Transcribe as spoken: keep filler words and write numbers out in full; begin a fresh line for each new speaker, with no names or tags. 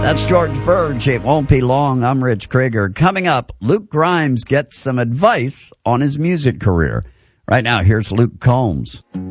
That's George Burge. It won't be long. I'm Rich Krieger. Coming up, Luke Grimes gets some advice on his music career. Right now, here's Luke Combs.